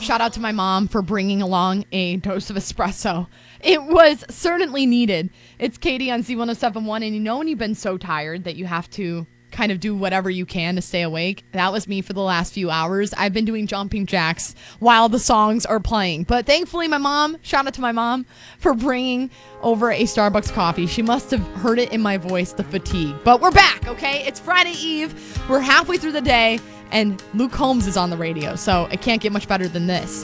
shout out to my mom for bringing along a dose of espresso. It was certainly needed. It's Katie on Z1071, and you know when you've been so tired that you have to kind of do whatever you can to stay awake? That was me for the last few hours. I've been doing jumping jacks while the songs are playing. But thankfully, my mom, shout out to my mom, for bringing over a Starbucks coffee. She must have heard it in my voice, the fatigue. But we're back, okay? It's Friday Eve. We're halfway through the day, and Luke Combs is on the radio, so it can't get much better than this.